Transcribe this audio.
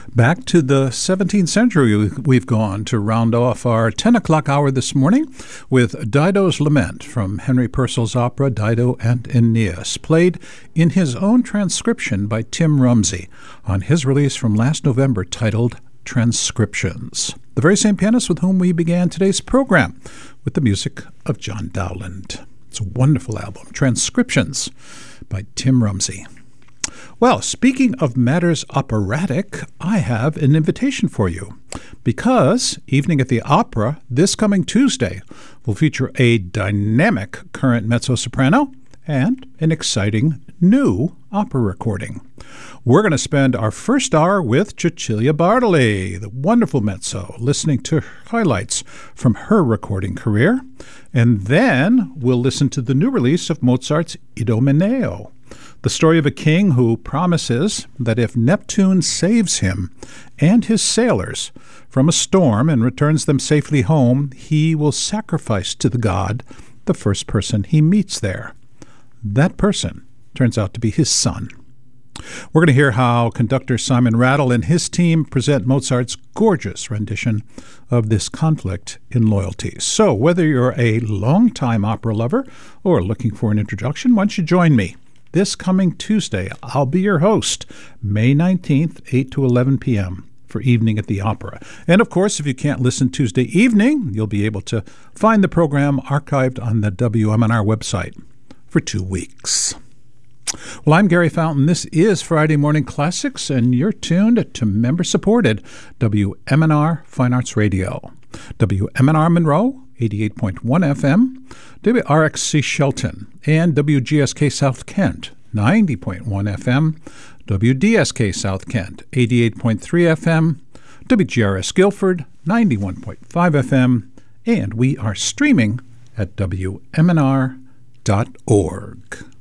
Back to the 17th century we've gone to round off our 10 o'clock hour this morning with Dido's Lament from Henry Purcell's opera Dido and Aeneas, played in his own transcription by Tim Rumsey on his release from last November titled Transcriptions. The very same pianist with whom we began today's program with the music of John Dowland. It's a wonderful album, Transcriptions by Tim Rumsey. Well, speaking of matters operatic, I have an invitation for you, because Evening at the Opera this coming Tuesday will feature a dynamic current mezzo-soprano and an exciting new opera recording. We're going to spend our first hour with Cecilia Bartoli, the wonderful mezzo, listening to highlights from her recording career, and then we'll listen to the new release of Mozart's Idomeneo, the story of a king who promises that if Neptune saves him and his sailors from a storm and returns them safely home, he will sacrifice to the god the first person he meets there. That person turns out to be his son. We're going to hear how conductor Simon Rattle and his team present Mozart's gorgeous rendition of this conflict in loyalty. So whether you're a longtime opera lover or looking for an introduction, why don't you join me? This coming Tuesday, I'll be your host, May 19th, 8 to 11 p.m. for Evening at the Opera. And, of course, if you can't listen Tuesday evening, you'll be able to find the program archived on the WMNR website for 2 weeks. Well, I'm Gary Fountain. This is Friday Morning Classics, and you're tuned to member-supported WMNR Fine Arts Radio. WMNR Monroe, 88.1 FM, WRXC Shelton, and WGSK South Kent, 90.1 FM, WDSK South Kent, 88.3 FM, WGRS Guilford, 91.5 FM, and we are streaming at WMNR.org.